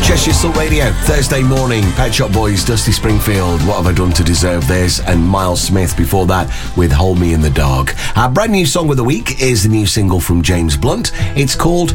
Cheshire Soul Radio, Thursday morning. Pet Shop Boys, Dusty Springfield, What Have I Done to Deserve This? And Miles Smith before that with Hold Me in the Dark. Our brand new song of the week is the new single from James Blunt. It's called